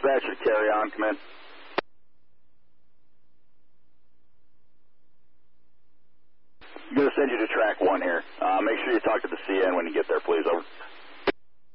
Dispatch should carry on. Come in. I'm going to send you to track 1 here. Make sure you talk to the CN when you get there, please. Over.